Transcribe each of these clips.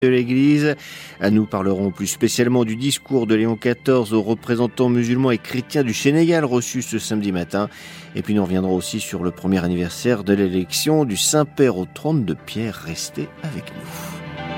de l'Église. Nous parlerons plus spécialement du discours de Léon XIV aux représentants musulmans et chrétiens du Sénégal reçus ce samedi matin. Et puis nous reviendrons aussi sur le premier anniversaire de l'élection du Saint-Père au trône de Pierre. Restez avec nous.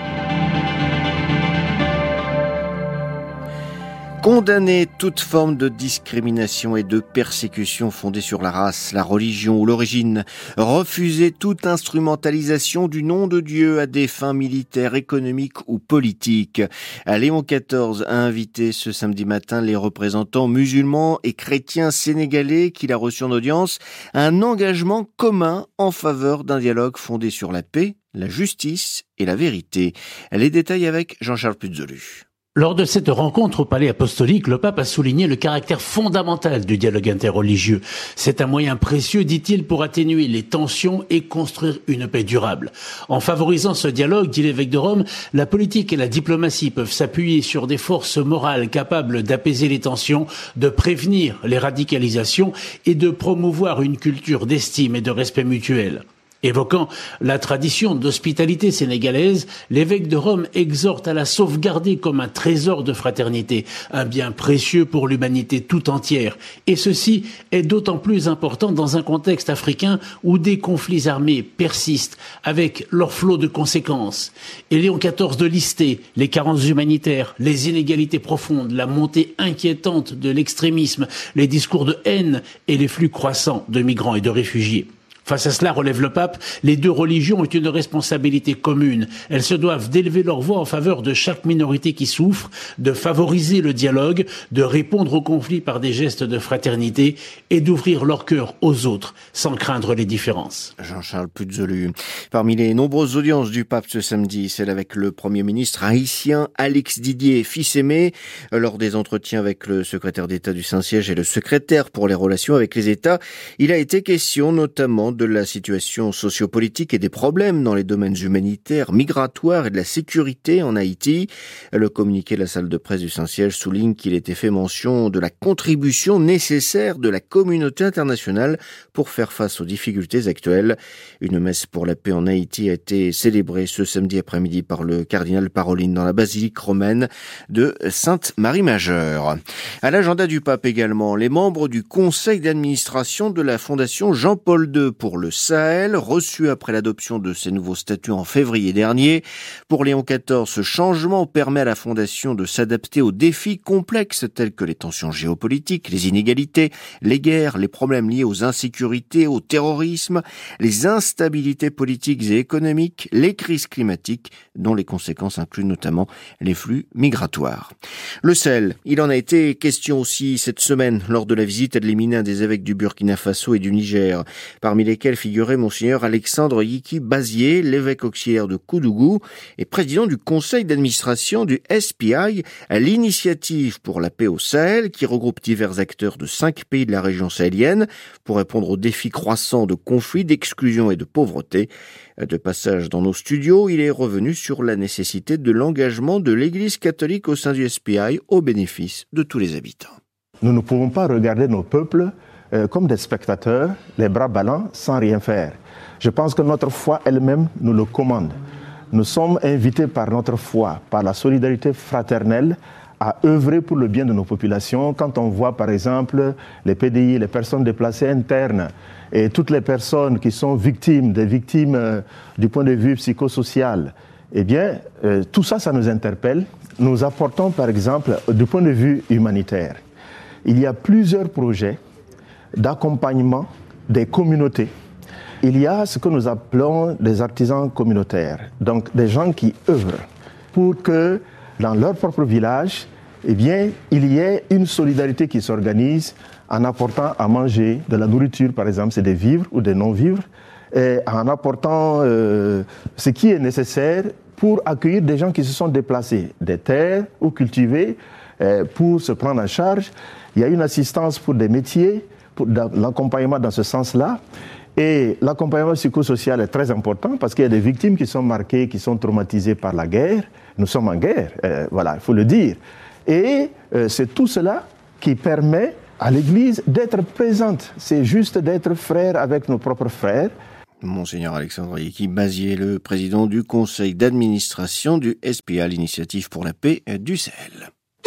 Condamner toute forme de discrimination et de persécution fondée sur la race, la religion ou l'origine. Refuser toute instrumentalisation du nom de Dieu à des fins militaires, économiques ou politiques. Léon XIV a invité ce samedi matin les représentants musulmans et chrétiens sénégalais qu'il a reçus en audience à un engagement commun en faveur d'un dialogue fondé sur la paix, la justice et la vérité. Les détails avec Jean-Charles Puzolu. Lors de cette rencontre au Palais apostolique, le pape a souligné le caractère fondamental du dialogue interreligieux. C'est un moyen précieux, dit-il, pour atténuer les tensions et construire une paix durable. En favorisant ce dialogue, dit l'évêque de Rome, la politique et la diplomatie peuvent s'appuyer sur des forces morales capables d'apaiser les tensions, de prévenir les radicalisations et de promouvoir une culture d'estime et de respect mutuel. Évoquant la tradition d'hospitalité sénégalaise, l'évêque de Rome exhorte à la sauvegarder comme un trésor de fraternité, un bien précieux pour l'humanité tout entière. Et ceci est d'autant plus important dans un contexte africain où des conflits armés persistent avec leur flot de conséquences. Et Léon XIV de lister les carences humanitaires, les inégalités profondes, la montée inquiétante de l'extrémisme, les discours de haine et les flux croissants de migrants et de réfugiés. Face à cela, relève le pape, les deux religions ont une responsabilité commune. Elles se doivent d'élever leur voix en faveur de chaque minorité qui souffre, de favoriser le dialogue, de répondre aux conflits par des gestes de fraternité et d'ouvrir leur cœur aux autres sans craindre les différences. Jean-Charles Puzolu. Parmi les nombreuses audiences du pape ce samedi, celle avec le Premier ministre haïtien Alex Didier Fils-Aimé. Lors des entretiens avec le secrétaire d'État du Saint-Siège et le secrétaire pour les relations avec les États, il a été question notamment de la situation sociopolitique et des problèmes dans les domaines humanitaires, migratoires et de la sécurité en Haïti. Le communiqué de la salle de presse du Saint-Siège souligne qu'il était fait mention de la contribution nécessaire de la communauté internationale pour faire face aux difficultés actuelles. Une messe pour la paix en Haïti a été célébrée ce samedi après-midi par le cardinal Parolin dans la basilique romaine de Sainte-Marie-Majeure. À l'agenda du pape également, les membres du conseil d'administration de la fondation Jean-Paul II pour le Sahel, reçu après l'adoption de ces nouveaux statuts en février dernier. Pour Léon XIV, ce changement permet à la Fondation de s'adapter aux défis complexes tels que les tensions géopolitiques, les inégalités, les guerres, les problèmes liés aux insécurités, au terrorisme, les instabilités politiques et économiques, les crises climatiques, dont les conséquences incluent notamment les flux migratoires. Le Sahel, il en a été question aussi cette semaine lors de la visite adléminée des évêques du Burkina Faso et du Niger, parmi lesquels figurait Monseigneur Alexandre Yiki Bazier, l'évêque auxiliaire de Koudougou et président du conseil d'administration du SPI, à l'initiative pour la paix au Sahel, qui regroupe divers acteurs de 5 pays de la région sahélienne pour répondre aux défis croissants de conflits, d'exclusion et de pauvreté. De passage dans nos studios, il est revenu sur la nécessité de l'engagement de l'Église catholique au sein du SPI au bénéfice de tous les habitants. Nous ne pouvons pas regarder nos peuples comme des spectateurs, les bras ballants, sans rien faire. Je pense que notre foi elle-même nous le commande. Nous sommes invités par notre foi, par la solidarité fraternelle, à œuvrer pour le bien de nos populations. Quand on voit par exemple les PDI, les personnes déplacées internes, et toutes les personnes qui sont victimes, des victimes du point de vue psychosocial, eh bien, tout ça, ça nous interpelle. Nous apportons par exemple, du point de vue humanitaire, il y a plusieurs projets d'accompagnement des communautés. Il y a ce que nous appelons des artisans communautaires, donc des gens qui œuvrent pour que dans leur propre village, eh bien, il y ait une solidarité qui s'organise en apportant à manger de la nourriture, par exemple, c'est des vivres ou des non-vivres, et en apportant ce qui est nécessaire pour accueillir des gens qui se sont déplacés des terres ou cultivés pour se prendre en charge. Il y a une assistance pour des métiers, pour l'accompagnement dans ce sens-là. Et l'accompagnement psychosocial est très important parce qu'il y a des victimes qui sont marquées, qui sont traumatisées par la guerre. Nous sommes en guerre, voilà, il faut le dire. Et c'est tout cela qui permet à l'Église d'être présente. C'est juste d'être frère avec nos propres frères. Monseigneur Alexandre Yeki-Bazier, le président du conseil d'administration du SPA, l'initiative pour la paix du Sahel.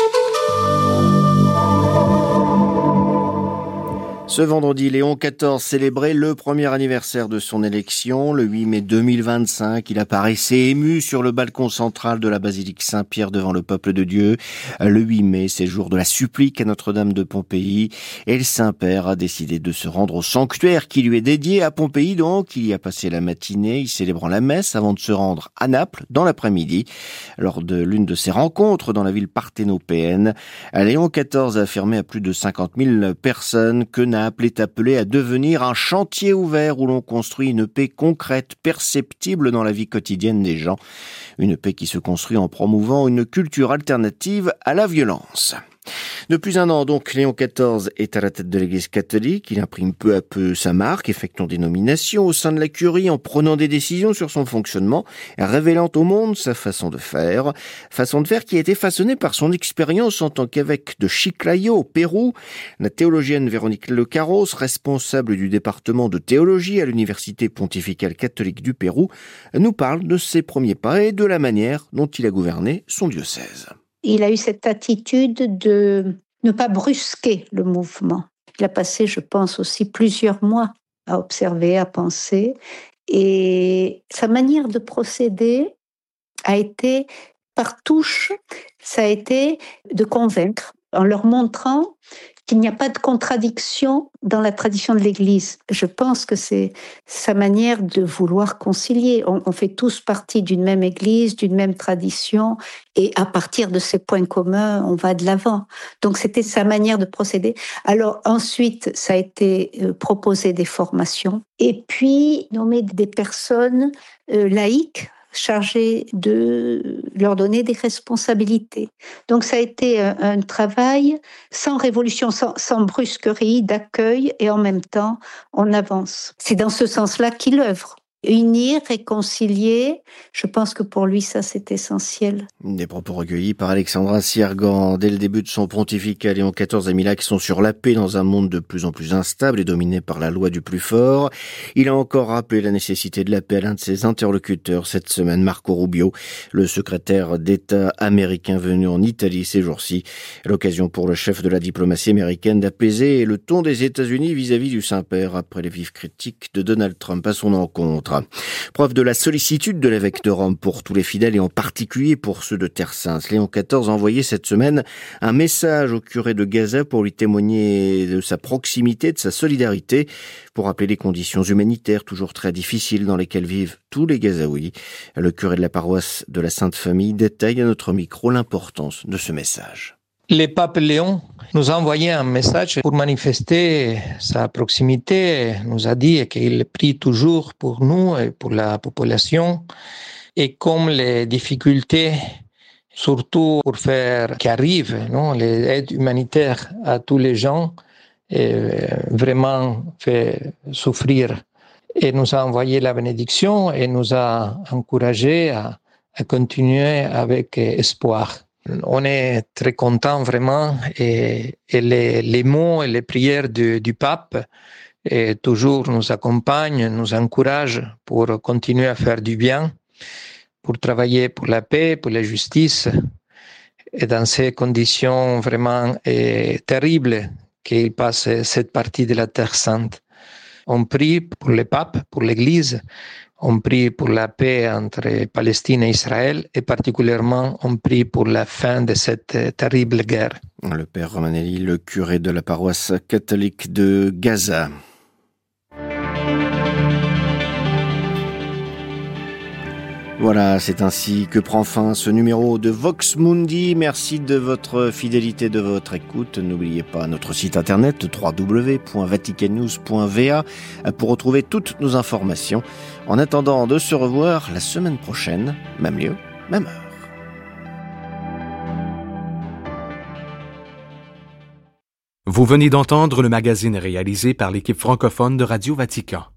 Ce vendredi, Léon XIV célébrait le premier anniversaire de son élection. Le 8 mai 2025, il apparaissait ému sur le balcon central de la basilique Saint-Pierre devant le peuple de Dieu. Le 8 mai, c'est jour de la supplique à Notre-Dame de Pompéi. Et le Saint-Père a décidé de se rendre au sanctuaire qui lui est dédié à Pompéi. Donc, il y a passé la matinée, y célébrant la messe avant de se rendre à Naples dans l'après-midi. Lors de l'une de ses rencontres dans la ville parthénopéenne, Léon XIV a affirmé à plus de 50 000 personnes que Naples est appelé à devenir un chantier ouvert où l'on construit une paix concrète, perceptible dans la vie quotidienne des gens. Une paix qui se construit en promouvant une culture alternative à la violence. Depuis un an, donc, Léon XIV est à la tête de l'Église catholique. Il imprime peu à peu sa marque, effectuant des nominations au sein de la curie, en prenant des décisions sur son fonctionnement, révélant au monde sa façon de faire qui a été façonnée par son expérience en tant qu'évêque de Chiclayo, au Pérou. La théologienne Véronique Lecarros, responsable du département de théologie à l'Université pontificale catholique du Pérou, nous parle de ses premiers pas et de la manière dont il a gouverné son diocèse. Il a eu cette attitude de ne pas brusquer le mouvement. Il a passé, je pense, aussi plusieurs mois à observer, à penser. Et sa manière de procéder a été par touche, ça a été de convaincre en leur montrant qu'il n'y a pas de contradiction dans la tradition de l'Église. Je pense que c'est sa manière de vouloir concilier. On fait tous partie d'une même Église, d'une même tradition, et à partir de ces points communs, on va de l'avant. Donc c'était sa manière de procéder. Alors ensuite, ça a été proposer des formations, et puis nommer des personnes laïques, chargé de leur donner des responsabilités. Donc ça a été un travail sans révolution, sans brusquerie, d'accueil, et en même temps, on avance. C'est dans ce sens-là qu'il œuvre. Unir, réconcilier, je pense que pour lui, ça, c'est essentiel. Des propos recueillis par Alexandra Siergan. Dès le début de son pontificat, Léon XIV a mis l'accent sur la paix dans un monde de plus en plus instable et dominé par la loi du plus fort. Il a encore rappelé la nécessité de la paix à l'un de ses interlocuteurs cette semaine, Marco Rubio, le secrétaire d'État américain venu en Italie ces jours-ci. L'occasion pour le chef de la diplomatie américaine d'apaiser le ton des États-Unis vis-à-vis du Saint-Père après les vives critiques de Donald Trump à son encontre. Preuve de la sollicitude de l'évêque de Rome pour tous les fidèles et en particulier pour ceux de Terre Sainte. Léon XIV a envoyé cette semaine un message au curé de Gaza pour lui témoigner de sa proximité, de sa solidarité, pour rappeler les conditions humanitaires toujours très difficiles dans lesquelles vivent tous les Gazaouis. Le curé de la paroisse de la Sainte Famille détaille à notre micro l'importance de ce message. Le pape Léon nous a envoyé un message pour manifester sa proximité. Il nous a dit qu'il prie toujours pour nous et pour la population. Et comme les difficultés, surtout pour faire qu'arrivent les aides humanitaires à tous les gens, vraiment fait souffrir. Et nous a envoyé la bénédiction et nous a encouragés à continuer avec espoir. On est très content vraiment et les mots et les prières du pape et toujours nous accompagnent, nous encouragent pour continuer à faire du bien, pour travailler pour la paix, pour la justice. Et dans ces conditions vraiment terribles qu'il passe cette partie de la Terre Sainte. On prie pour le pape, pour l'Église. On prie pour la paix entre Palestine et Israël et particulièrement on prie pour la fin de cette terrible guerre. Le père Romanelli, le curé de la paroisse catholique de Gaza. Voilà, c'est ainsi que prend fin ce numéro de Vox Mundi. Merci de votre fidélité, de votre écoute. N'oubliez pas notre site internet www.vaticannews.va pour retrouver toutes nos informations. En attendant de se revoir la semaine prochaine, même lieu, même heure. Vous venez d'entendre le magazine réalisé par l'équipe francophone de Radio Vatican.